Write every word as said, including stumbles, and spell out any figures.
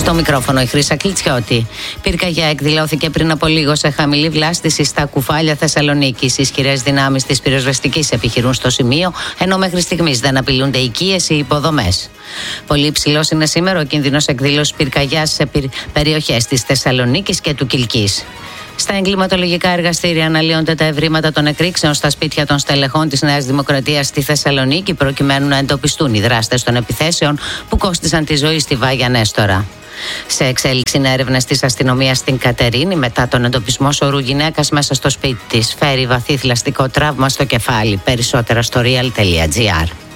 Στο μικρόφωνο η Χρύσα Κλιτσιώτη. Πυρκαγιά εκδηλώθηκε πριν από λίγο σε χαμηλή βλάστηση στα Κουφάλια Θεσσαλονίκης. Οι ισχυρές δυνάμεις της πυροσβεστικής επιχειρούν στο σημείο, ενώ μέχρι στιγμής δεν απειλούνται οικίες ή υποδομές. Πολύ υψηλός είναι σήμερα ο κίνδυνος εκδήλωσης πυρκαγιάς σε περιοχές της Θεσσαλονίκης και του Κιλκής. Στα εγκληματολογικά εργαστήρια αναλύονται τα ευρήματα των εκρήξεων στα σπίτια των στελεχών της Νέας Δημοκρατίας στη Θεσσαλονίκη, προκειμένου να εντοπιστούν οι δράστες των επιθέσεων που κόστισαν τη ζωή στη Βάγια Νέστορα. Σε εξέλιξη είναι έρευνες της αστυνομίας στην Κατερίνη μετά τον εντοπισμό σωρού γυναίκας μέσα στο σπίτι της. Φέρει βαθύ θηλαστικό τραύμα στο κεφάλι. Περισσότερα στο real τελεία gr.